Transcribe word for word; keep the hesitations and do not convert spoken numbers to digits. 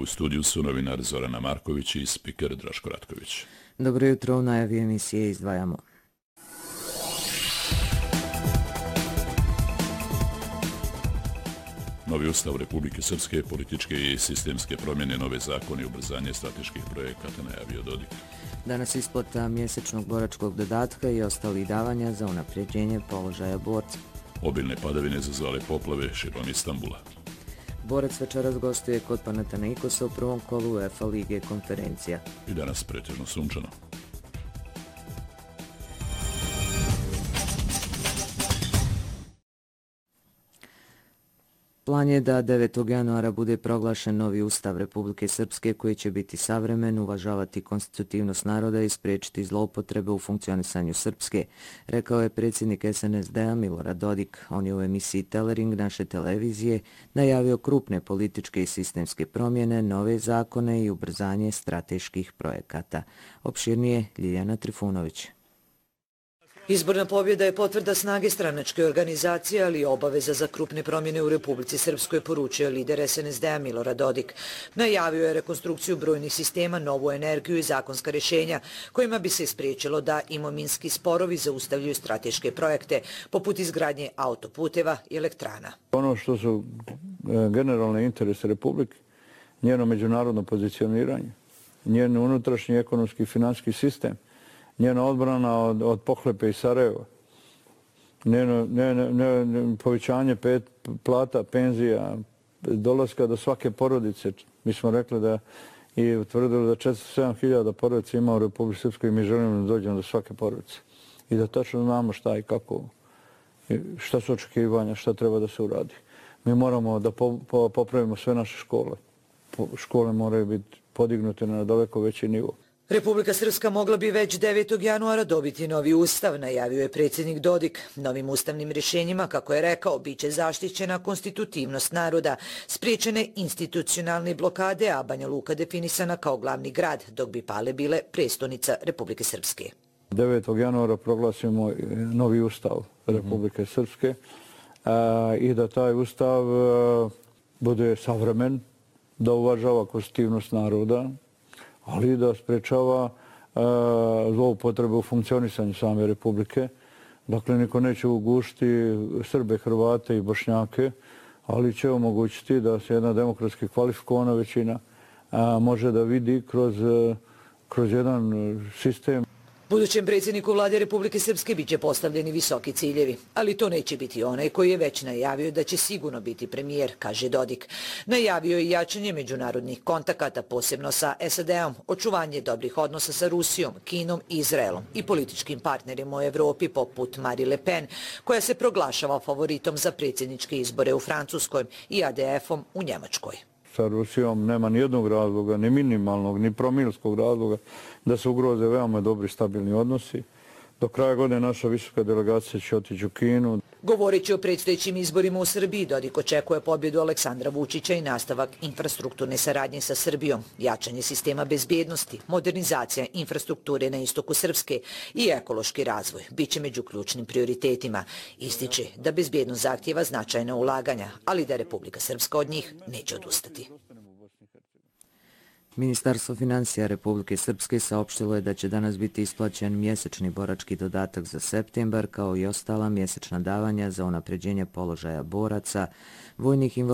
U studiju su novinar Zorana Marković i spiker Draško Ratković. Dobro jutro, u najavi emisije izdvajamo. Novi ustav Republike Srpske, političke i sistemske promjene, nove zakone i ubrzanje strateških projekata najavio Dodik. Danas isplata mjesečnog boračkog dodatka i ostalih davanja za unapređenje položaja borca. Obilne padavine zazvale poplave širom Istanbula. Borac večeras gostuje kod Panathinaikosa u prvom kolu UEFA lige konferencija. I danas pretežno sunčano. Plan je da devetog januara bude proglašen novi ustav Republike Srpske koji će biti savremen, uvažavati konstitutivnost naroda i spriječiti zloupotrebe u funkcionisanju Srpske, rekao je predsjednik S N S D-a Milorad Dodik. On je u emisiji Telering naše televizije najavio krupne političke i sistemske promjene, nove zakone i ubrzanje strateških projekata. Opširnije Ljiljana Trifunović. Izborna pobjeda je potvrda snage stranačke organizacije, ali i obaveza za krupne promjene u Republici Srpskoj, poručio lider S N S D-a Milorad Dodik. Najavio je rekonstrukciju brojnih sistema, novu energiju i zakonska rješenja, kojima bi se spriječilo da imovinski sporovi zaustavljaju strateške projekte, poput izgradnje autoputeva i elektrana. Ono što su generalne interese Republike, njeno međunarodno pozicioniranje, njen unutrašnji ekonomski i financijski sistem, njena odbrana od, od pohlepe iz Sarajeva, njeno, njeno, njeno povećanje pet, plata, penzija, dolaska do svake porodice. Mi smo rekli da i utvrdili da četiristo sedam hiljada porodica ima u Republici Srpskoj i mi želimo da dođemo do svake porodice. I da tačno znamo šta i kako, šta su očekivanja, šta treba da se uradi. Mi moramo da po, po, popravimo sve naše škole. Škole moraju biti podignute na daleko veći nivo. Republika Srpska mogla bi već devetog januara dobiti novi ustav, najavio je predsjednik Dodik. Novim ustavnim rješenjima, kako je rekao, bit će zaštićena konstitutivnost naroda, spriječene institucionalne blokade, a Banja Luka definisana kao glavni grad, dok bi Pale bile prestonica Republike Srpske. devetog januara proglasimo novi ustav Republike Srpske a, i da taj ustav a, bude savremen, da uvažava konstitutivnost naroda, ali da sprečava e, zloupotrebe u funkcionisanju same Republike. Dakle, niko neće ugušiti Srbe, Hrvate i Bošnjake, ali će omogućiti da se jedna demokratski kvalifikovana većina a, može da vidi kroz, kroz jedan sistem. Budućem predsjedniku vlade Republike Srpske biće postavljeni visoki ciljevi, ali to neće biti onaj koji je već najavio da će sigurno biti premijer, kaže Dodik. Najavio je jačanje međunarodnih kontakata, posebno sa S A D-om, očuvanje dobrih odnosa sa Rusijom, Kinom i Izraelom i političkim partnerima u Evropi poput Marine Le Pen, koja se proglašava favoritom za predsjedničke izbore u Francuskoj i A D F-om u Njemačkoj. Sa Rusijom nema ni jednog razloga, ni minimalnog, ni promilskog razloga da se ugroze veoma dobri stabilni odnosi. Do kraja godine naša visoka delegacija će otići u Kinu. Govoreći o predstojećim izborima u Srbiji, Dodik očekuje pobjedu Aleksandra Vučića i nastavak infrastrukturne saradnje sa Srbijom, jačanje sistema bezbjednosti, modernizacija infrastrukture na istoku Srpske i ekološki razvoj biće među ključnim prioritetima. Ističe da bezbjednost zahtjeva značajna ulaganja, ali da Republika Srpska od njih neće odustati. Ministarstvo financija Republike Srpske saopštilo je da će danas biti isplaćen mjesečni borački dodatak za septembar, kao i ostala mjesečna davanja za unapređenje položaja boraca, vojnih invalida